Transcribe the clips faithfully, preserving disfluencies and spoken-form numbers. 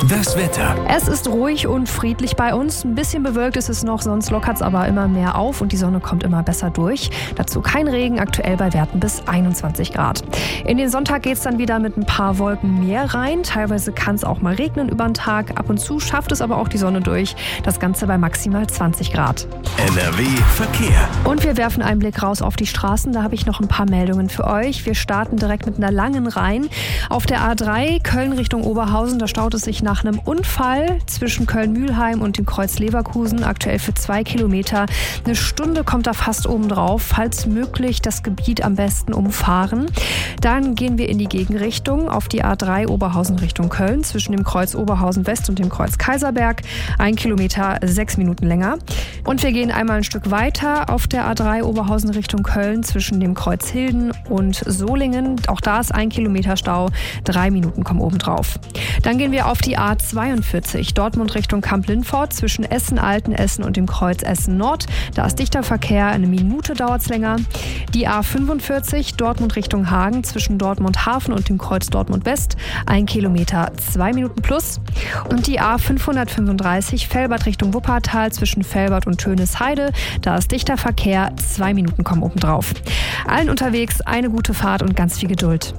Das Wetter. Es ist ruhig und friedlich bei uns. Ein bisschen bewölkt ist es noch, sonst lockert es aber immer mehr auf und die Sonne kommt immer besser durch. Dazu kein Regen, aktuell bei Werten bis einundzwanzig Grad. In den Sonntag geht es dann wieder mit ein paar Wolken mehr rein. Teilweise kann es auch mal regnen über den Tag. Ab und zu schafft es aber auch die Sonne durch. Das Ganze bei maximal zwanzig Grad. N R W Verkehr. Und wir werfen einen Blick raus auf die Straßen. Da habe ich noch ein paar Meldungen für euch. Wir starten direkt mit einer langen Reihe. Auf der A drei Köln Richtung Oberhausen, da staut es sich nach einem Unfall zwischen Köln-Mühlheim und dem Kreuz Leverkusen, aktuell für zwei Kilometer. Eine Stunde kommt da fast oben drauf. Falls möglich, das Gebiet am besten umfahren. Dann gehen wir in die Gegenrichtung auf die A drei Oberhausen Richtung Köln, zwischen dem Kreuz Oberhausen West und dem Kreuz Kaiserberg. Ein Kilometer, sechs Minuten länger. Und wir gehen einmal ein Stück weiter auf der A drei Oberhausen Richtung Köln, zwischen dem Kreuz Hilden und Solingen. Auch da ist ein Kilometer Stau, drei Minuten kommen oben drauf. Dann gehen wir auf die A zweiundvierzig, Dortmund Richtung Kamp-Lindfort, zwischen Essen-Altenessen und dem Kreuz Essen-Nord. Da ist dichter Verkehr, eine Minute dauert es länger. Die A fünfundvierzig, Dortmund Richtung Hagen, zwischen Dortmund Hafen und dem Kreuz Dortmund West, ein Kilometer, zwei Minuten plus. Und die A fünfhundertfünfunddreißig, Velbert Richtung Wuppertal, zwischen Velbert und Tönisheide, da ist dichter Verkehr, zwei Minuten kommen oben drauf. Allen unterwegs eine gute Fahrt und ganz viel Geduld.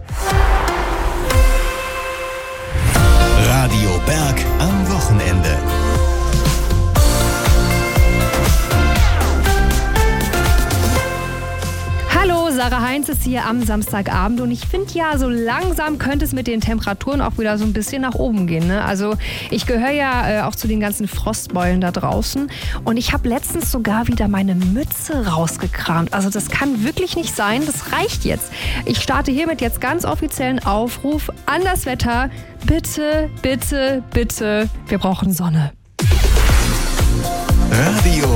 Radio Berg am Wochenende. Hallo, Sarah Heinz ist hier am Samstagabend und ich finde ja, so langsam könnte es mit den Temperaturen auch wieder so ein bisschen nach oben gehen. Ne? Also ich gehöre ja äh, auch zu den ganzen Frostbeulen da draußen und ich habe letztens sogar wieder meine Mütze rausgekramt. Also das kann wirklich nicht sein, das reicht jetzt. Ich starte hiermit jetzt ganz offiziellen Aufruf an das Wetter. Bitte, bitte, bitte, wir brauchen Sonne. Radio